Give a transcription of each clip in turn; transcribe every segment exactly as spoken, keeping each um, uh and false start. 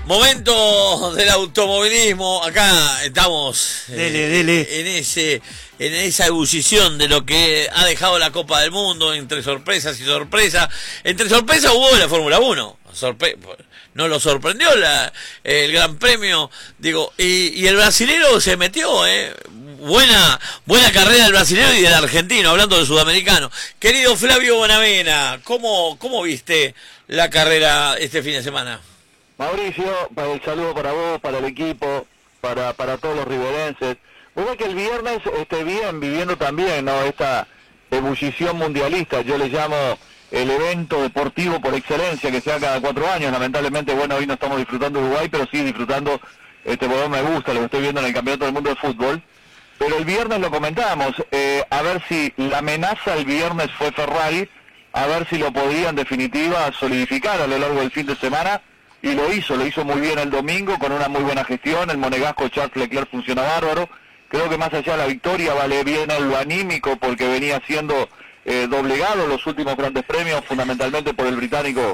Momento del automovilismo. Acá estamos eh, dele, dele. en ese en esa ebullición de lo que ha dejado la Copa del Mundo, entre sorpresas y sorpresas. Entre sorpresas hubo la Fórmula uno. Sorpre no lo sorprendió la, el Gran Premio, digo, y, y el brasilero se metió, eh. Buena, buena carrera del brasileño y del argentino, hablando del sudamericano. Querido Flavio Bonavena, ¿cómo, cómo viste la carrera este fin de semana? Mauricio, para el saludo para vos, para el equipo, para para todos los riverenses. Vos ves que el viernes esté bien, viviendo también, ¿no? Esta ebullición mundialista, yo le llamo el evento deportivo por excelencia que se da cada cuatro años. Lamentablemente, bueno, hoy no estamos disfrutando de Uruguay, pero sí disfrutando, este, bueno, me gusta lo que estoy viendo en el Campeonato del Mundo de Fútbol. Pero el viernes lo comentábamos, eh, a ver si la amenaza el viernes fue Ferrari, a ver si lo podía en definitiva solidificar a lo largo del fin de semana, y lo hizo, lo hizo muy bien el domingo, con una muy buena gestión. El monegasco Charles Leclerc funciona bárbaro. Creo que más allá de la victoria vale bien en lo anímico, porque venía siendo eh, doblegado los últimos grandes premios, fundamentalmente por el británico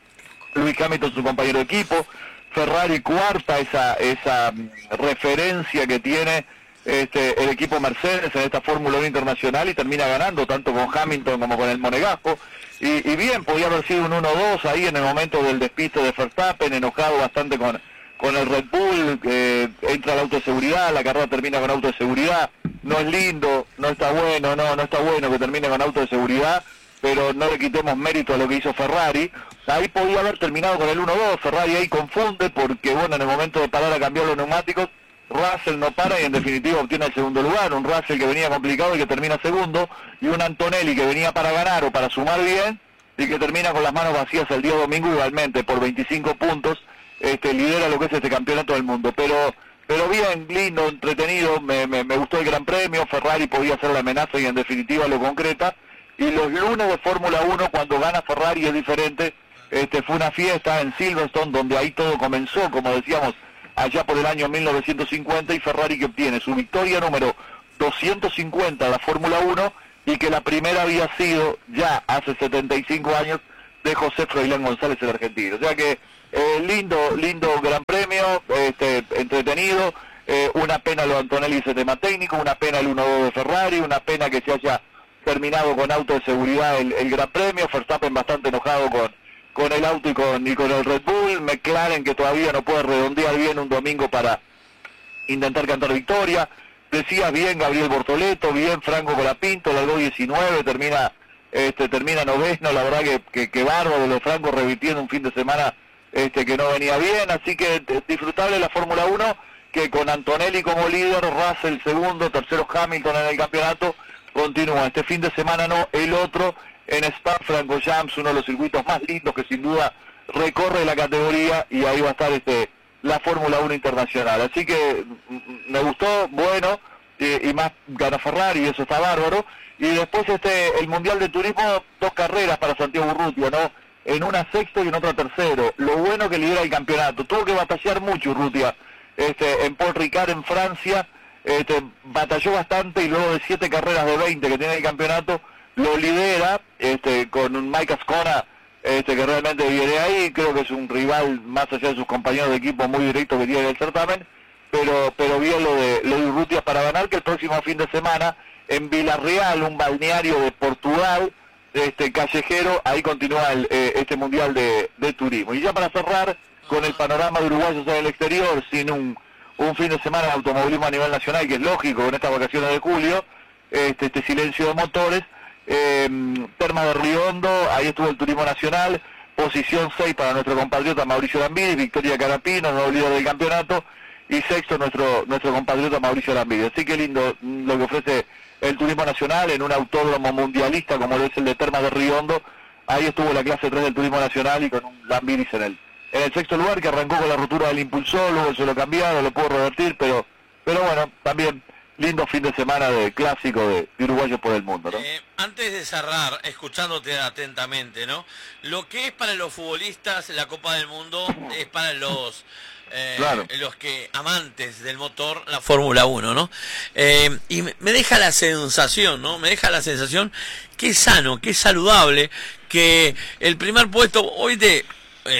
Lewis Hamilton, su compañero de equipo. Ferrari cuarta, esa, esa referencia que tiene Este, el equipo Mercedes en esta Fórmula uno internacional, y termina ganando tanto con Hamilton como con el monegasco, y, y bien, podía haber sido un uno dos ahí en el momento del despiste de Verstappen, enojado bastante con, con el Red Bull, eh, entra el auto de seguridad, la carrera termina con auto de seguridad, no es lindo, no está bueno, no, no está bueno que termine con auto de seguridad, pero no le quitemos mérito a lo que hizo Ferrari. Ahí podía haber terminado con el uno dos, Ferrari ahí confunde, porque bueno, en el momento de parar a cambiar los neumáticos, Russell no para y en definitiva obtiene el segundo lugar. Un Russell que venía complicado y que termina segundo, y un Antonelli que venía para ganar o para sumar bien y que termina con las manos vacías el día domingo, igualmente por veinticinco puntos, este, lidera lo que es este campeonato del mundo. Pero pero bien, lindo, entretenido, me, me, me gustó el Gran Premio. Ferrari podía hacer la amenaza y en definitiva lo concreta, y los lunes de Fórmula uno, cuando gana Ferrari, es diferente. Este, fue una fiesta en Silverstone, donde ahí todo comenzó, como decíamos, allá por el año mil novecientos cincuenta, y Ferrari que obtiene su victoria número doscientos cincuenta de la Fórmula uno, y que la primera había sido ya hace setenta y cinco años de José Froilán González, el argentino. O sea que eh, lindo, lindo Gran Premio, este, entretenido, eh, una pena lo de Antonelli, ese tema técnico, una pena el uno dos de Ferrari, una pena que se haya terminado con auto de seguridad el, el Gran Premio. Verstappen bastante enojado con con el auto y con, y con el Red Bull. McLaren que todavía no puede redondear bien un domingo para intentar cantar victoria. Decías bien Gabriel Bortoleto, bien Franco Colapinto, largó diecinueve, termina este termina noveno. La verdad que, que, que bárbaro lo de Franco, revirtiendo un fin de semana este que no venía bien. Así que disfrutable la Fórmula uno, que con Antonelli como líder, Russell segundo, tercero Hamilton en el campeonato, continúa. Este fin de semana no, el otro en Spa-Francorchamps, uno de los circuitos más lindos que sin duda recorre la categoría, y ahí va a estar este la Fórmula uno internacional. Así que me gustó, bueno, y, y más gana Ferrari, y eso está bárbaro. Y después este el Mundial de Turismo, dos carreras para Santiago Urrutia, ¿no? En una sexto y en otra tercero. Lo bueno que lidera el campeonato. Tuvo que batallar mucho Urrutia este, en Paul Ricard en Francia, este, batalló bastante, y luego de siete carreras de veinte que tiene el campeonato, lo lidera este, con un Mike Ascona este, que realmente viene ahí. Creo que es un rival, más allá de sus compañeros de equipo, muy directo que tiene en el certamen, pero pero bien lo de, lo de Urrutia para ganar, que el próximo fin de semana en Villarreal, un balneario de Portugal, este callejero, ahí continúa el, eh, este Mundial de, de Turismo. Y ya para cerrar con el panorama de uruguayos en el exterior, sin un, un fin de semana de automovilismo a nivel nacional, que es lógico con estas vacaciones de julio, este, este silencio de motores. Eh, Termas de Río Hondo, ahí estuvo el Turismo Nacional, posición seis para nuestro compatriota Mauricio Lambiris, victoria Carapino, nuevo líder del campeonato, y sexto nuestro nuestro compatriota Mauricio Lambiris. Así que lindo lo que ofrece el Turismo Nacional en un autódromo mundialista como lo es el de Termas de Río Hondo. Ahí estuvo la clase tres del Turismo Nacional, y con un Lambiris en el, en el sexto lugar, que arrancó con la rotura del impulsor, luego se lo cambiaron, lo pudo revertir, pero pero bueno, también lindo fin de semana de clásico de, de uruguayos por el mundo, ¿no? Eh, antes de cerrar, escuchándote atentamente, ¿no? Lo que es para los futbolistas la Copa del Mundo es para los eh, claro. los que amantes del motor, la Fórmula uno, ¿no? Eh, y me deja la sensación, ¿no? Me deja la sensación que es sano, que es saludable, que el primer puesto, hoy de... Eh,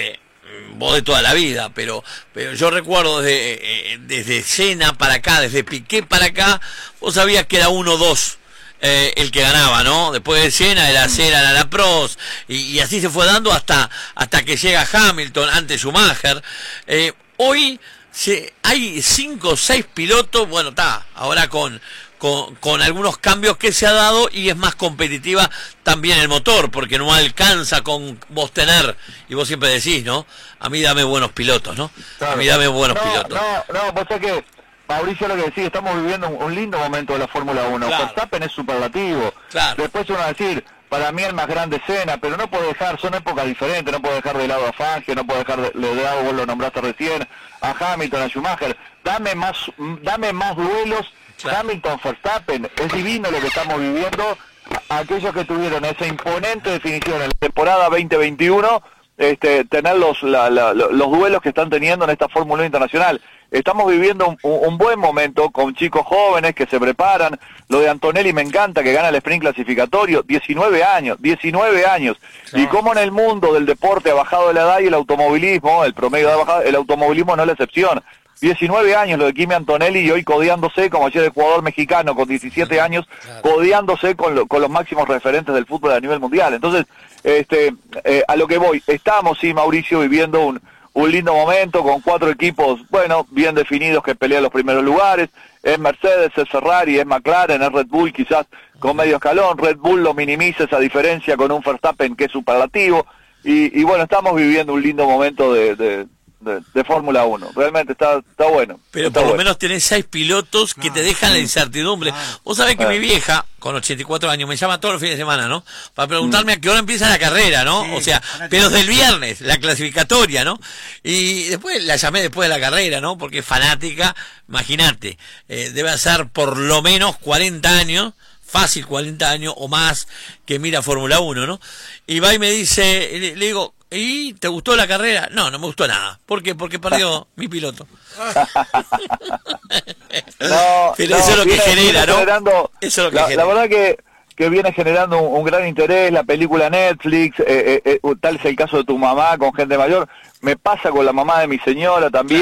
vos de toda la vida, pero pero yo recuerdo desde, eh, desde Senna para acá, desde Piqué para acá, vos sabías que era uno dos eh, el que ganaba, ¿no? Después de Senna era Senna, la Prost, y, y así se fue dando hasta hasta que llega Hamilton, antes Schumacher. Eh, hoy se, hay cinco o seis pilotos, bueno, está, ahora con Con, con algunos cambios que se ha dado y es más competitiva también el motor, porque no alcanza con vos tener, y vos siempre decís, ¿no? A mí dame buenos pilotos, ¿no? Claro. A mí dame buenos no, pilotos. No, no, vos sabés que, Mauricio, lo que decís, estamos viviendo un, un lindo momento de la Fórmula uno. Claro. Verstappen es superlativo. Claro. Después uno va a decir, para mí el más grande Senna, pero no puedo dejar, son épocas diferentes, no puedo dejar de lado a Fangio, no puedo dejar de, de lado, vos lo nombraste recién, a Hamilton, a Schumacher. Dame más, dame más duelos. Claro. Hamilton, Verstappen, es divino lo que estamos viviendo. Aquellos que tuvieron esa imponente definición en la temporada veinte veintiuno, este, tener los, la, la, los duelos que están teniendo en esta Fórmula uno internacional. Estamos viviendo un, un buen momento con chicos jóvenes que se preparan. Lo de Antonelli me encanta, que gana el sprint clasificatorio, diecinueve años, diecinueve años. Claro. Y cómo en el mundo del deporte ha bajado la edad y el automovilismo, el promedio ha bajado, el automovilismo no es la excepción. diecinueve años lo de Kimi Antonelli y hoy codeándose, como ayer el jugador mexicano con diecisiete años, claro. codeándose con, lo, con los máximos referentes del fútbol a nivel mundial. Entonces, este, eh, a lo que voy, estamos, sí, Mauricio, viviendo un, un lindo momento con cuatro equipos, bueno, bien definidos que pelean los primeros lugares. Es Mercedes, es Ferrari, es McLaren, es Red Bull, quizás con medio escalón. Red Bull lo minimiza esa diferencia con un Verstappen que es superlativo. Y, y bueno, estamos viviendo un lindo momento de... de de, de Fórmula uno, realmente está está bueno. Pero está por bueno. lo menos tenés seis pilotos que Claro, te dejan sí. la incertidumbre. Claro. Vos sabés que Claro. mi vieja, con ochenta y cuatro años, me llama todos los fines de semana, ¿no? Para preguntarme a qué hora empieza la carrera, ¿no? Sí, o sea, ahora pero te- del viernes, la clasificatoria, ¿no? Y después la llamé después de la carrera, ¿no? Porque es fanática, imagínate, eh, debe ser por lo menos cuarenta años, fácil cuarenta años o más, que mira Fórmula uno, ¿no? Y va y me dice, le, le digo, ¿y te gustó la carrera? No, no me gustó nada. ¿Por qué? Porque perdió mi piloto. No, Pero no, eso es lo que viene- genera, viene ¿no? generando- Eso es lo que la, genera. la verdad que, que viene generando un, un gran interés, la película Netflix, eh, eh, eh, tal es el caso de tu mamá con gente mayor, me pasa con la mamá de mi señora también.